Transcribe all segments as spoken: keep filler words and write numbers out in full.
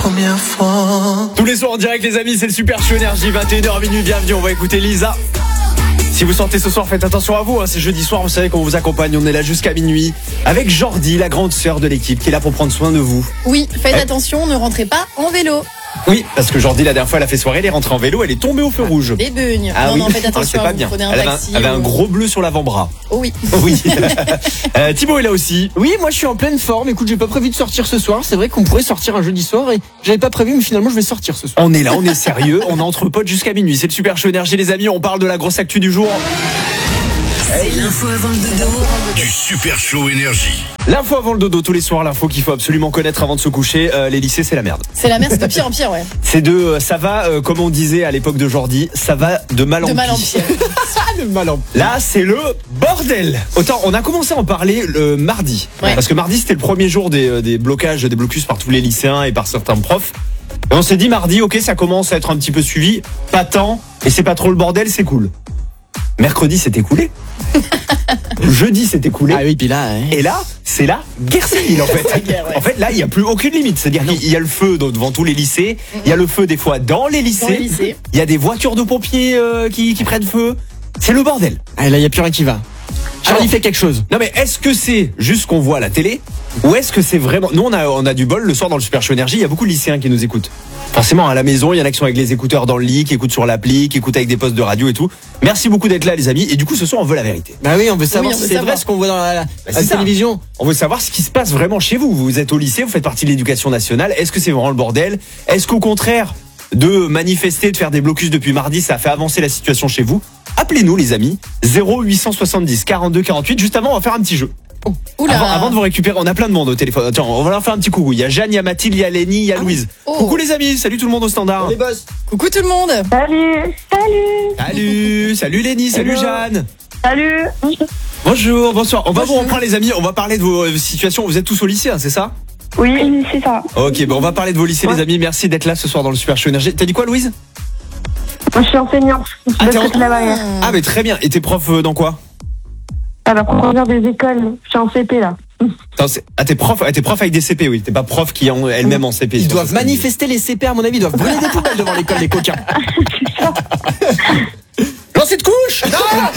Première fois. Tous les soirs en direct les amis, c'est le Super Show Énergie, vingt et une heures minuit, bienvenue, on va écouter Lisa. Si vous sortez ce soir, faites attention à vous, hein. C'est jeudi soir, vous savez qu'on vous accompagne, on est là jusqu'à minuit avec Jordi, la grande sœur de l'équipe qui est là pour prendre soin de vous. Oui, faites Eh. attention, ne rentrez pas en vélo. Oui, parce que Jordi la dernière fois elle a fait soirée, elle est rentrée en vélo, elle est tombée au feu rouge. Des beugnes. Ah non, oui, non, faites Ah, attention c'est à pas vous, bien. prenez un Elle avait, un, taxi. elle avait un ou- gros bleu sur l'avant-bras. Oh oui. Oui. euh, Thibaut est là aussi. Oui, moi je suis en pleine forme. Écoute, j'ai pas prévu de sortir ce soir. C'est vrai qu'on pourrait sortir un jeudi soir et j'avais pas prévu, mais finalement je vais sortir ce soir. On est là, on est sérieux, on est entre potes jusqu'à minuit. C'est le Super Show Énergie les amis, on parle de la grosse actu du jour. C'est l'info avant le dodo du Super Show Énergie. L'info avant le dodo tous les soirs, l'info qu'il faut absolument connaître avant de se coucher. Euh, les lycées c'est la merde. C'est la merde, c'est de pire en pire, ouais. C'est de, euh, ça va, euh, comme on disait à l'époque de Jordi, ça va de mal en De mal en pis. pire. Ah, le malin. Là, c'est le bordel. Autant, on a commencé à en parler le mardi. Ouais. Parce que mardi, c'était le premier jour des, euh, des blocages, des blocus par tous les lycéens et par certains profs. Et on s'est dit mardi, ok, ça commence à être un petit peu suivi. Pas tant. Et c'est pas trop le bordel, c'est cool. Mercredi, c'est écoulé. Jeudi, c'est écoulé. Ah oui, puis là, hein. Et là, c'est la guerre civile en fait. la guerre, ouais. En fait, là, il n'y a plus aucune limite. C'est-à-dire qu'il y a le feu devant tous les lycées. Il y a le feu des fois dans les lycées. Dans les lycées. Il y a des voitures de pompiers euh, qui, qui prennent feu. C'est le bordel. Ah, là, il y a plus rien qui va. Charlie Alors- fait quelque chose. Non mais est-ce que c'est juste qu'on voit à la télé ou est-ce que c'est vraiment... Nous on a, on a du bol le soir dans le Super Show Énergie, il y a beaucoup de lycéens qui nous écoutent. Forcément à la maison, il y en a qui sont avec les écouteurs dans le lit, qui écoutent sur l'appli, qui écoutent avec des postes de radio et tout. Merci beaucoup d'être là les amis et du coup ce soir on veut la vérité. Bah oui, on veut savoir Oui, on si veut c'est savoir. vrai ce qu'on voit dans la, la- c'est la ça. télévision. On veut savoir ce qui se passe vraiment chez vous. Vous êtes au lycée, vous faites partie de l'éducation nationale. Est-ce que c'est vraiment le bordel? Est-ce qu'au contraire de manifester, de faire des blocus depuis mardi, ça a fait avancer la situation chez vous? Appelez-nous les amis, zéro huit cent soixante-dix quarante-deux quarante-huit. Juste avant on va faire un petit jeu. Oula. Avant, avant de vous récupérer, on a plein de monde au téléphone. Attends, on va leur faire un petit coucou. Il y a Jeanne, il y a Mathilde, il y a Lénie, il y a Louise. Oh. Coucou les amis, salut tout le monde au standard. Les boss. Coucou tout le monde. Salut, salut, Salut, salut Lénie, salut Hello. Jeanne. salut. Bonjour, bonsoir. On va Bonjour. vous reprendre les amis, on va parler de vos euh, situations. Vous êtes tous au lycée, hein, c'est ça? Oui, c'est ça. Ok, bon, on va parler de vos lycées les amis. Merci d'être là ce soir dans le Super Show Énergie. T'as dit quoi Louise? Moi, je suis enseignante. Je Ah, suis t'es en- de la barrière. Ah mais très bien. Et t'es prof euh, dans quoi? À la première des écoles. Je suis en C P là. Attends, c'est- Ah t'es prof, ah, t'es prof avec des C P, oui. T'es pas prof qui est en- elle-même en C P. Ils c'est doivent ça, c'est ce que je dis. manifester les C P à mon avis, ils doivent brûler des poubelles devant l'école, les coquins. Lancer de couche. Ah,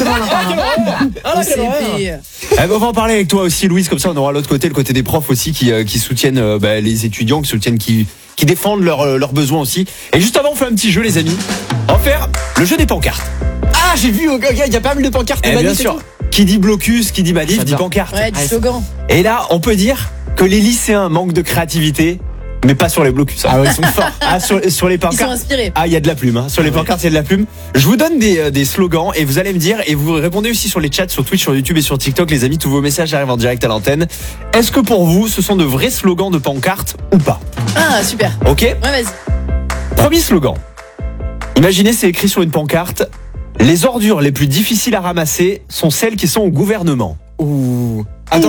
Oh, quelle horreur. C P. Eh ben, on va en parler avec toi aussi Louise, comme ça on aura l'autre côté, le côté des profs aussi qui, euh, qui soutiennent euh, bah, les étudiants, qui soutiennent, qui, qui défendent leurs euh, leurs besoins aussi. Et juste avant on fait un petit jeu les amis. On va faire le jeu des pancartes. Ah, j'ai vu, ok, il y a pas mal de pancartes. Eh des bien manifs et sûr, tout. qui dit blocus, qui dit manif, dit J'adore. pancarte. Ouais, du Ah, slogan. Et là on peut dire que les lycéens manquent de créativité, mais pas sur les blocus. hein. Ah ouais, ils sont forts. Ah, sur, sur les Ils sont pancartes. inspirés. Ah, il y a de la plume. Hein. Sur les pancartes, il y a de la plume. Je vous donne des, euh, des slogans et vous allez me dire, et vous répondez aussi sur les chats, sur Twitch, sur YouTube et sur TikTok, les amis, tous vos messages arrivent en direct à l'antenne. Est-ce que pour vous, ce sont de vrais slogans de pancartes ou pas? Ah, super. Ok. Ouais, vas-y. Premier slogan. Imaginez, c'est écrit sur une pancarte. Les ordures les plus difficiles à ramasser sont celles qui sont au gouvernement. Ouh. Attends,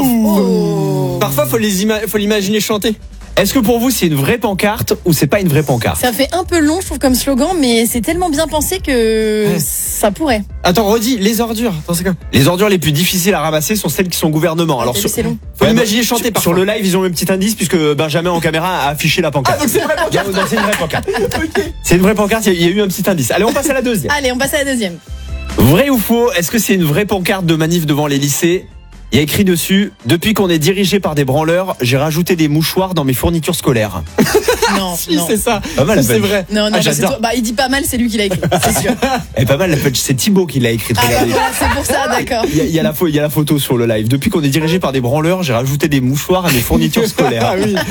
Oh. parfois faut les ima- faut l'imaginer chanter. Est-ce que pour vous, c'est une vraie pancarte ou c'est pas une vraie pancarte? Ça fait un peu long, je trouve, comme slogan, mais c'est tellement bien pensé que Ouais. ça pourrait. Attends, redis, les ordures. Attends, c'est quoi? Les ordures les plus difficiles à ramasser sont celles qui sont au gouvernement. Alors T'as sur, vu, c'est long. Faut Ouais, l'imaginer bah, chanter sur, parfois. sur le live, ils ont eu un petit indice puisque Benjamin en caméra a affiché la pancarte. Ah, donc c'est une vraie pancarte. Non, c'est une vraie pancarte. C'est une vraie pancarte, il y a- il y a eu un petit indice. Allez, on passe à la deuxième. Allez, on passe à la deuxième. Vrai ou faux, est-ce que c'est une vraie pancarte de manif devant les lycées? Il y a écrit dessus, depuis qu'on est dirigé par des branleurs, j'ai rajouté des mouchoirs dans mes fournitures scolaires. Non, Si, non. c'est ça. Pas mal, la Si, c'est punch. vrai. Non, non, Ah, bah, c'est j'adore. toi. Bah, il dit pas mal, c'est lui qui l'a écrit, c'est sûr. Elle est pas mal la punch, c'est Thibaut qui l'a écrite. Ah, bah, Regardez. voilà, c'est pour ça, d'accord. Il y, a, il, y a la pho- il y a la photo sur le live. Depuis qu'on est dirigé par des branleurs, j'ai rajouté des mouchoirs à mes fournitures scolaires. Ah oui.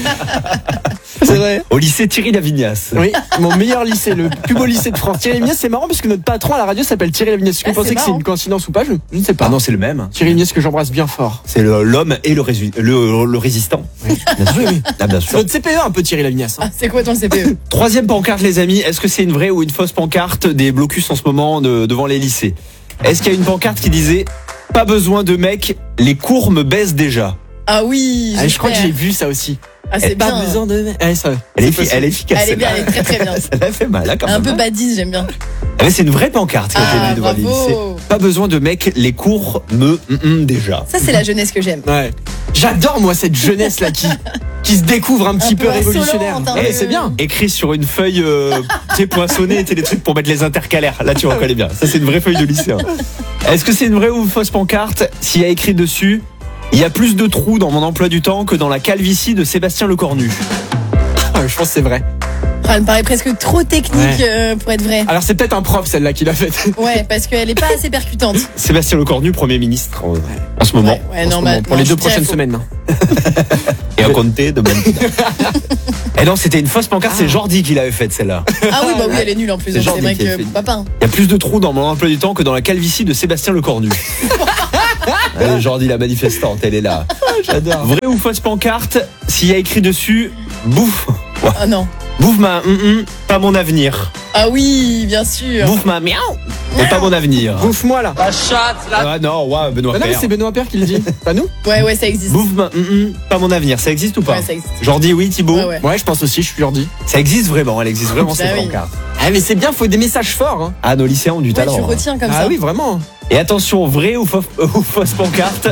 C'est vrai. Au lycée Thierry Lavignas. Oui, mon meilleur lycée, le plus beau lycée de France. Thierry Vignas, c'est marrant parce que notre patron à la radio s'appelle Thierry Vignas. Est-ce que Ah, vous pensez c'est que c'est marrant. une coïncidence ou pas? Je, je ne sais pas. Ah non, c'est le même. Thierry Vignas que j'embrasse bien fort. C'est le- l'homme et le, résu- le, le résistant. Bien sûr. Ah, bien C'est sûr. notre C P E un peu Thierry Lavignas. Ah, c'est quoi ton C P E? Troisième pancarte, les amis. Est-ce que c'est une vraie ou une fausse pancarte des blocus en ce moment de- devant les lycées? Est-ce qu'il y a une pancarte qui disait pas besoin de mecs, les cours me baissent déjà? Ah oui. Ah, je crois que super. j'ai vu ça aussi. Ah, c'est Pas bien. besoin de. Eh, ça, Elle est, c'est effi- possible. elle est efficace. Elle est bien, celle-là. elle est très très bien. Ça fait mal, là, quand Un même. peu badise, j'aime bien. Ah, mais c'est une vraie pancarte que j'ai Ah, vue devant les lycées. bravo. Pas besoin de mec, les cours me hum, hum, déjà. Ça, c'est la jeunesse que j'aime. Ouais. J'adore moi cette jeunesse là qui qui se découvre un petit Un peu peu révolutionnaire. insolente, un Ouais, mais peu- c'est bien. Écrit sur une feuille, euh, tu sais, poinçonnée, tu sais, des trucs pour mettre les intercalaires. Là, tu reconnais bien. Ça, c'est une vraie feuille de lycéen. Est-ce que c'est une vraie ou fausse pancarte? S'il y a écrit dessus, il y a plus de trous dans mon emploi du temps que dans la calvitie de Sébastien Lecornu. Ah, je pense que c'est vrai. Ah, elle me paraît presque trop technique Ouais. euh, pour être vraie. Alors c'est peut-être un prof celle-là qui l'a faite. Ouais, parce qu'elle est pas assez percutante. Sébastien Lecornu, Premier ministre en, en ce moment. Ouais, ouais, En non, ce bah, moment, pour non, les je deux dirais prochaines faux. semaines. Et à compter de même. Et non, c'était une fausse pancarte, c'est Jordi qui l'avait faite celle-là. Ah oui, bah oui, elle est nulle en plus. C'est donc Jordi C'est vrai qui a que fait. papa. hein. Il y a plus de trous dans mon emploi du temps que dans la calvitie de Sébastien Lecornu. Allez, Jordi la manifestante, elle est là. J'adore. Vraie ou fausse pancarte? S'il y a écrit dessus, bouffe. Ah non. Bouffe ma hum, hum, pas mon avenir. Ah oui, bien sûr. Bouffe ma miaou, et pas mon avenir. Bouffe-moi là. Ah non, ouais, Benoît Ah non, mais Père. c'est Benoît Père qui le dit. Pas nous. Ouais, ouais, ça existe. Bouffe ma hum, hum, pas mon avenir. Ça existe ou pas? Ouais, ça existe. Jordi, oui, Thibaut. Ouais, ouais. Ouais, je pense aussi. Je suis leur dit. Ça existe vraiment, elle existe vraiment Bah cette oui. pancarte. Ah mais c'est bien. Faut des messages forts. Hein. Ah, nos lycéens ont du Ouais, talent. tu hein. retiens comme Ah ça. oui, vraiment. Et attention, vraie ou, fausse- ou fausse pancarte?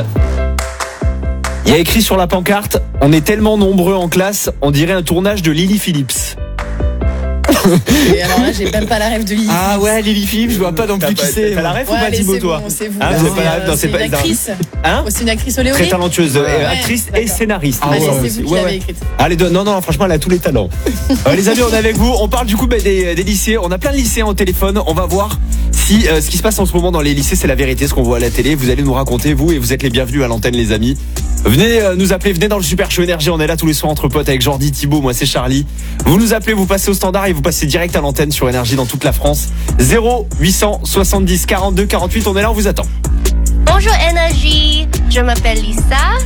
Il y a écrit sur la pancarte, on est tellement nombreux en classe, on dirait un tournage de Lily Phillips. Et alors là, j'ai même pas la rêve de Lily. Ah ouais, Lily Philippe, je vois pas non T'as plus pas- qui c'est. t'as la ref ou Ouais, pas, allez, Thibaut, c'est toi? bon, c'est vous. Ah, là, vous c'est, avez pas la ref, euh, non, c'est c'est pas- une actrice. Hein? Oh, c'est une actrice oléorée. Très talentueuse, euh, Ouais, actrice et d'accord. scénariste. Ah Allez, ouais, c'est aussi. vous qui Ouais, l'avez ouais. écrite. Allez, don- non, non, franchement, elle a tous les talents. Euh, les amis, on est avec vous. On parle du coup bah, des, des lycées. On a plein de lycéens au téléphone. On va voir si euh, ce qui se passe en ce moment dans les lycées, c'est la vérité, ce qu'on voit à la télé. Vous allez nous raconter, vous, et vous êtes les bienvenus à l'antenne, les amis. Venez euh, nous appeler, venez dans le Super Show Énergie. On est là tous les soirs entre potes avec Jordi, Thibaut, moi c'est Charlie. Vous nous appelez, vous passez au standard et vous passez direct à l'antenne sur Énergie dans toute la France. zéro huit cent soixante-dix quarante-deux quarante-huit. On est là, on vous attend. Bonjour Énergie, je m'appelle Lisa.